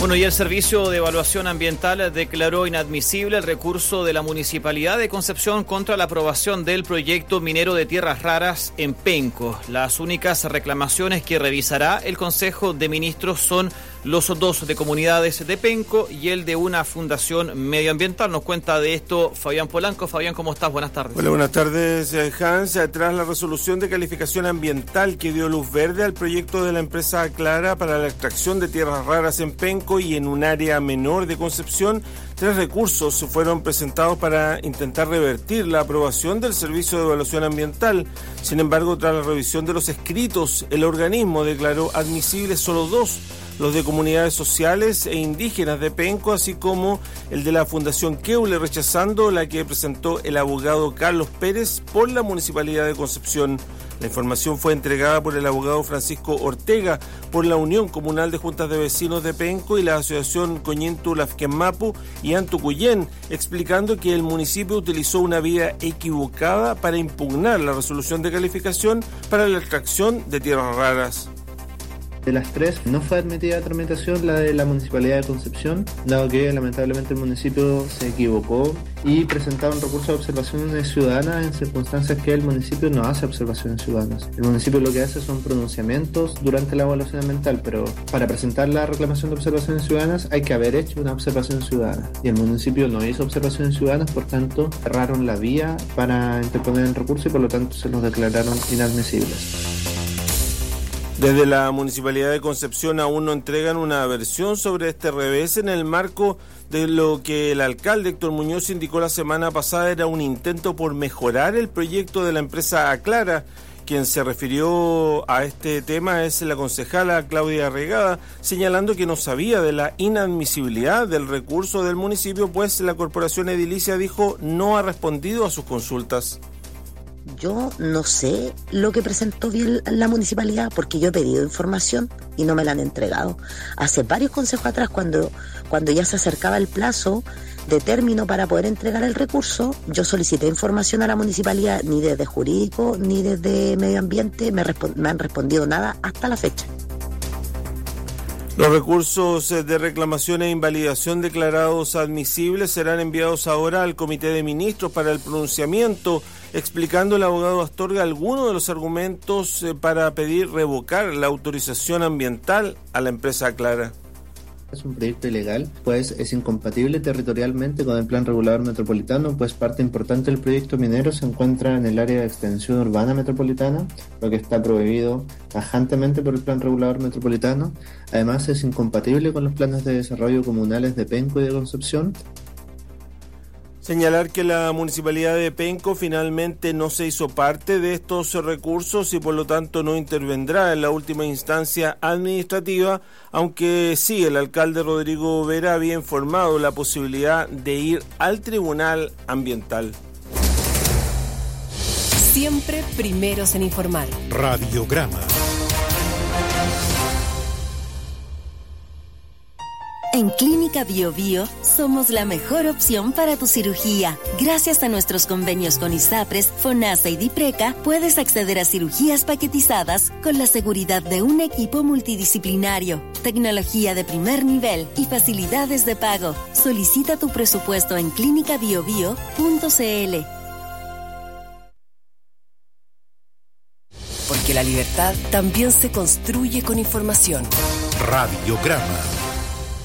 Bueno, y el Servicio de Evaluación Ambiental declaró inadmisible el recurso de la Municipalidad de Concepción contra la aprobación del proyecto minero de tierras raras en Penco. Las únicas reclamaciones que revisará el Consejo de Ministros son los dos de comunidades de Penco y el de una fundación medioambiental. Nos cuenta de esto Fabián Polanco. Fabián, ¿cómo estás? Buenas tardes. Hola, buenas tardes, Hans. Tras la resolución de calificación ambiental que dio luz verde al proyecto de la empresa Aclara para la extracción de tierras raras en Penco y en un área menor de Concepción, 3 recursos fueron presentados para intentar revertir la aprobación del Servicio de Evaluación Ambiental. Sin embargo, tras la revisión de los escritos, el organismo declaró admisibles solo 2, los de comunidades sociales e indígenas de Penco, así como el de la Fundación Keule, rechazando la que presentó el abogado Carlos Pérez por la Municipalidad de Concepción. La información fue entregada por el abogado Francisco Ortega por la Unión Comunal de Juntas de Vecinos de Penco y la Asociación Coñintu Lafkenmapu y Antucuyén, explicando que el municipio utilizó una vía equivocada para impugnar la resolución de calificación para la extracción de tierras raras. De las 3, no fue admitida a tramitación la de la Municipalidad de Concepción, dado que lamentablemente el municipio se equivocó y presentaron recurso de observaciones ciudadanas en circunstancias que el municipio no hace observaciones ciudadanas. El municipio lo que hace son pronunciamientos durante la evaluación ambiental, pero para presentar la reclamación de observaciones ciudadanas hay que haber hecho una observación ciudadana. Y el municipio no hizo observaciones ciudadanas, por tanto cerraron la vía para interponer el recurso y por lo tanto se los declararon inadmisibles. Desde la Municipalidad de Concepción aún no entregan una versión sobre este revés en el marco de lo que el alcalde Héctor Muñoz indicó la semana pasada era un intento por mejorar el proyecto de la empresa Aclara. Quien se refirió a este tema es la concejala Claudia Regada, señalando que no sabía de la inadmisibilidad del recurso del municipio, pues la corporación edilicia dijo no ha respondido a sus consultas. Yo no sé lo que presentó bien la municipalidad porque yo he pedido información y no me la han entregado. Hace varios consejos atrás, cuando ya se acercaba el plazo de término para poder entregar el recurso, yo solicité información a la municipalidad, ni desde jurídico ni desde medio ambiente me han respondido nada hasta la fecha. Los recursos de reclamación e invalidación declarados admisibles serán enviados ahora al Comité de Ministros para el pronunciamiento, explicando el abogado Astorga algunos de los argumentos para pedir revocar la autorización ambiental a la empresa Aclara. Es un proyecto ilegal, pues es incompatible territorialmente con el Plan Regulador Metropolitano, pues parte importante del proyecto minero se encuentra en el área de extensión urbana metropolitana, lo que está prohibido tajantemente por el Plan Regulador Metropolitano. Además es incompatible con los planes de desarrollo comunales de Penco y de Concepción. Señalar que la Municipalidad de Penco finalmente no se hizo parte de estos recursos y por lo tanto no intervendrá en la última instancia administrativa, aunque sí el alcalde Rodrigo Vera había informado la posibilidad de ir al Tribunal Ambiental. Siempre primeros en informar. Radiograma. En Clínica Bio Bio somos la mejor opción para tu cirugía. Gracias a nuestros convenios con ISAPRES, FONASA y DIPRECA, puedes acceder a cirugías paquetizadas con la seguridad de un equipo multidisciplinario, tecnología de primer nivel y facilidades de pago. Solicita tu presupuesto en clinicabiobio.cl. Porque la libertad también se construye con información. Radiograma.